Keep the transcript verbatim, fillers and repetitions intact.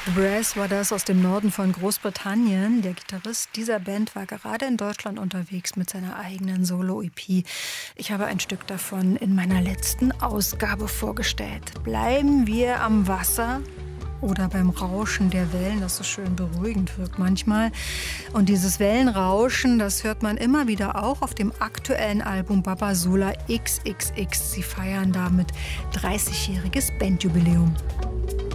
The Brass war das aus dem Norden von Großbritannien. Der Gitarrist dieser Band war gerade in Deutschland unterwegs mit seiner eigenen Solo-E P. Ich habe ein Stück davon in meiner letzten Ausgabe vorgestellt. Bleiben wir am Wasser oder beim Rauschen der Wellen, das so schön beruhigend wirkt manchmal. Und dieses Wellenrauschen, das hört man immer wieder auch auf dem aktuellen Album Babasula X X X. Sie feiern damit dreißigjähriges Bandjubiläum.